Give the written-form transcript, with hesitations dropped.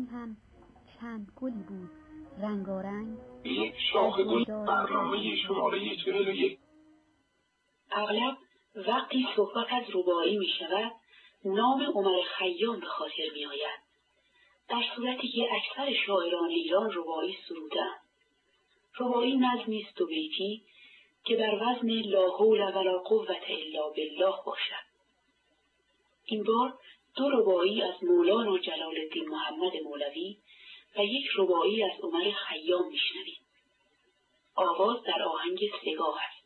هم چند گلی بود رنگارنگ. یک شاخه گل برنامه شماره 41. اغلب وقتی صحبت از رباعی می شود نام عمر خیام به خاطر می آید، در صورتی که اکثر شاعران ایران رباعی سرودند. رباعی نظمی است 2 بیتی که بر وزن لا حول ولا قوة الا بالله باشد. این بار 2 رباعی از مولانا جلال الدین محمد مولوی و 1 رباعی از عمر خیام میشنوید. آواز در آهنگ سگاه است.